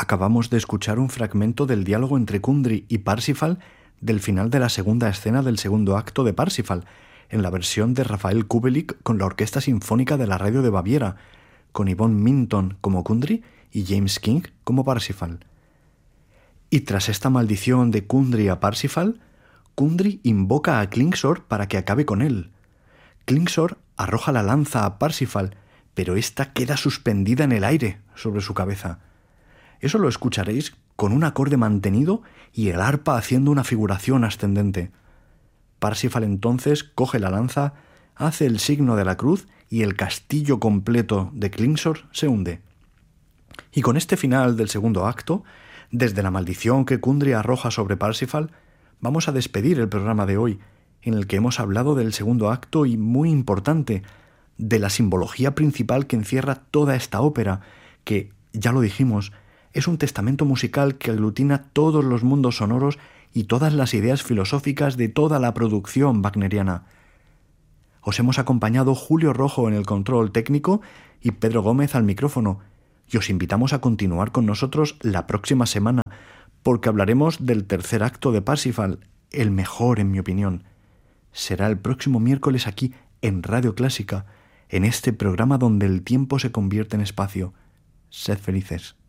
Acabamos de escuchar un fragmento del diálogo entre Kundry y Parsifal del final de la segunda escena del segundo acto de Parsifal, en la versión de Rafael Kubelik con la Orquesta Sinfónica de la Radio de Baviera, con Yvonne Minton como Kundry y James King como Parsifal. Y tras esta maldición de Kundry a Parsifal, Kundry invoca a Klingsor para que acabe con él. Klingsor arroja la lanza a Parsifal, pero ésta queda suspendida en el aire sobre su cabeza. Eso lo escucharéis con un acorde mantenido y el arpa haciendo una figuración ascendente. Parsifal entonces coge la lanza, hace el signo de la cruz y el castillo completo de Klingsor se hunde. Y con este final del segundo acto, desde la maldición que Kundry arroja sobre Parsifal, vamos a despedir el programa de hoy, en el que hemos hablado del segundo acto y, muy importante, de la simbología principal que encierra toda esta ópera, que, ya lo dijimos, es un testamento musical que aglutina todos los mundos sonoros y todas las ideas filosóficas de toda la producción wagneriana. Os hemos acompañado Julio Rojo en el control técnico y Pedro Gómez al micrófono, y os invitamos a continuar con nosotros la próxima semana, porque hablaremos del tercer acto de Parsifal, el mejor en mi opinión. Será el próximo miércoles aquí en Radio Clásica, en este programa donde el tiempo se convierte en espacio. Sed felices.